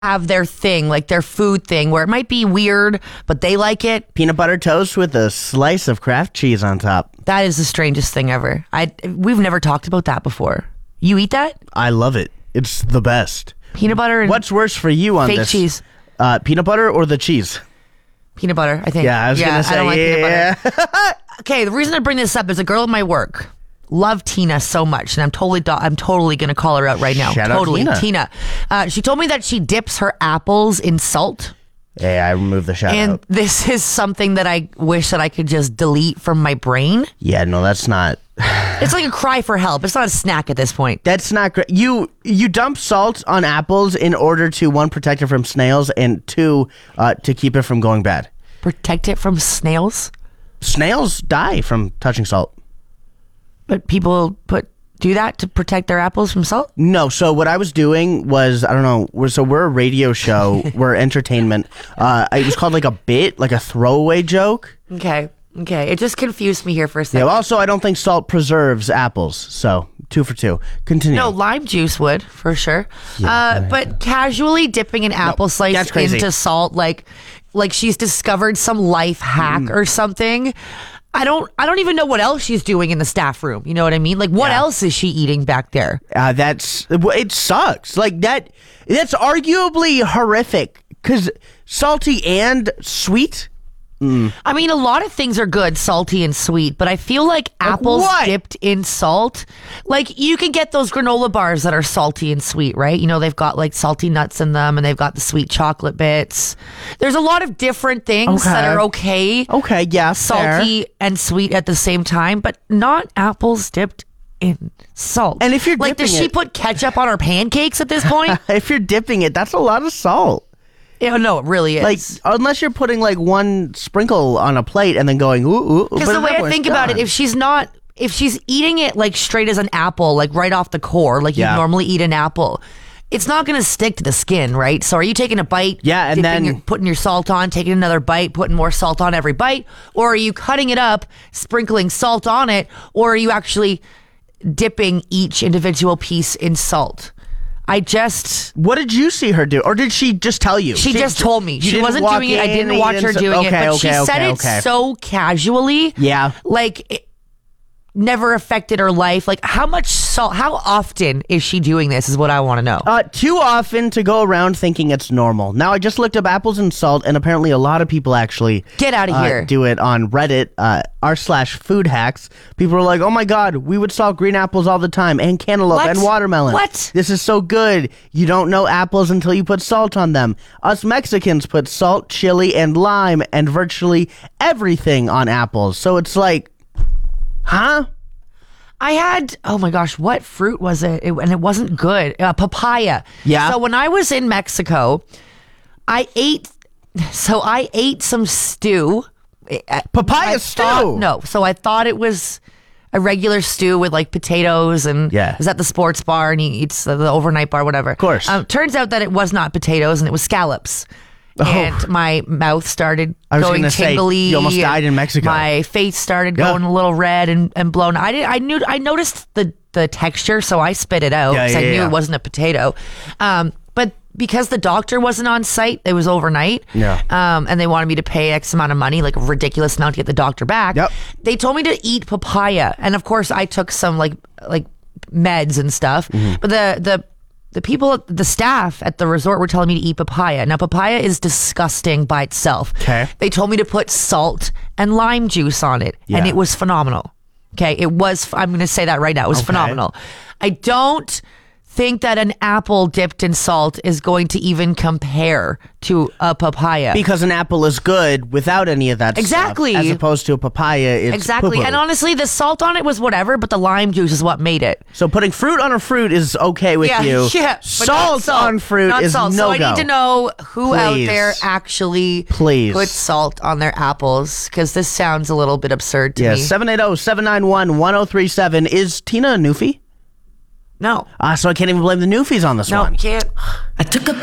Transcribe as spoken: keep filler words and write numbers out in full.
have their thing, like their food thing, where it might be weird, but they like it. Peanut butter toast with a slice of Kraft cheese on top. That is the strangest thing ever. I We've never talked about that before. You eat that? I love it. It's the best. Peanut butter and What's worse for you on fake this? cheese. Uh, peanut butter or the cheese? Peanut butter, I think. Yeah, I was gonna say, I don't like yeah. peanut butter. Okay, the reason I bring this up is a girl at my work. Love Tina so much, and I'm totally, do- I'm totally gonna call her out right now. Shout out totally, Tina. Tina. Uh, she told me that she dips her apples in salt, Hey, I removed the shout and out. this is something that I wish that I could just delete from my brain. Yeah, no, that's not. It's like a cry for help. It's not a snack at this point. That's not great. You you dump salt on apples in order to, one, protect it from snails, and two, uh, to keep it from going bad. Protect it from snails, Snails die from touching salt. but people put do that to protect their apples from salt. No, so what I was doing was, I don't know, we're, so we're a radio show, we're entertainment. Uh, it was called like a bit, like a throwaway joke. Okay, okay. It just confused me here for a Yeah, second. also, I don't think salt preserves apples, so two for two. Continue. No, lime juice would, for sure. uh, but casually dipping an apple slice that's crazy. into salt, like like she's discovered some life hack Mm. or something. I don't I don't even know what else she's doing in the staff room. You know what I mean? Like, what Yeah. else is she eating back there? Uh, that's, it sucks. Like, that, that's arguably horrific, because salty and sweet. I mean, a lot of things are good, salty and sweet, but I feel like apples what? dipped in salt. Like, you can get those granola bars that are salty and sweet, right? You know, they've got like salty nuts in them and they've got the sweet chocolate bits. There's a lot of different things that Okay. are okay, Okay, yeah, fair. salty and sweet at the same time, but not apples dipped in salt. And if you're like, does dipping she it- put ketchup on her pancakes at this point? If you're dipping it, that's a lot of salt. Yeah, no, it really is. Like, unless you're putting like one sprinkle on a plate and then going, ooh, ooh. Because but the at way that I point, think it's about it, gone. if she's not, if she's eating it like straight as an apple, like right off the core, like you Yeah. normally eat an apple, it's not going to stick to the skin, right? So are you taking a bite? Yeah, and dipping then- your, putting your salt on, taking another bite, putting more salt on every bite, or are you cutting it up, sprinkling salt on it, or are you actually dipping each individual piece in salt? I just. What did you see her do? Or did she just tell you? She just told me. you She didn't wasn't walk doing it. I in, didn't you watch her didn't- doing it, okay, but she okay, said okay, it okay. so casually. Yeah. Like, it never affected her life. Like, how much salt, how often is she doing this is what I want to know. Uh, too often to go around thinking it's normal. Now, I just looked up apples and salt, and apparently a lot of people actually Get outta uh, here. do it on Reddit, uh, r slash food hacks. People are like, oh my god, we would salt green apples all the time, and cantaloupe, What? and watermelon. What? This is so good. You don't know apples until you put salt on them. Us Mexicans put salt, chili, and lime, and virtually everything on apples. So it's like, huh? I had, oh my gosh, what fruit was it? it and it wasn't good. Uh, papaya. Yeah. So when I was in Mexico, I ate, so I ate some stew. Papaya I stew? thought- no. So I thought it was a regular stew with like potatoes and Yeah. it was at the sports bar and he eats the, the overnight bar, whatever. Of course. Um, turns out that it was not potatoes and it was scallops. And my mouth started Oh. I was going gonna say, tingly. you almost and died in Mexico. My face started Yeah. going a little red and, and blown. I did. I knew. I noticed the the texture, so I spit it out Yeah, because yeah, I knew yeah. it wasn't a potato. Um, but because the doctor wasn't on site, it was overnight. Yeah. Um, and they wanted me to pay X amount of money, like a ridiculous amount, to get the doctor back. Yep. They told me to eat papaya, and of course, I took some like like meds and stuff. Mm-hmm. But the the the people, the staff at the resort were telling me to eat papaya. Now, papaya is disgusting by itself. 'Kay. They told me to put salt and lime juice on it, and Yeah. it was phenomenal. Okay, it was, I'm going to say that right now. It was Okay. phenomenal. I don't think that an apple dipped in salt is going to even compare to a papaya. Because an apple is good without any of that Exactly. stuff, as opposed to a papaya, it's Exactly. poo-poo. And honestly, the salt on it was whatever, but the lime juice is what made it. So putting fruit on a fruit is okay with Yeah, you. yeah. but Salt, not salt on fruit not is salt. no So I go. need to know who out Please. there actually Please. put salt on their apples, because this sounds a little bit absurd to Yeah, me. seven eight zero, seven nine one, one zero three seven. Is Tina a newfie? No. Ah, so I can't even blame the newfies on this No, one. can't. I took a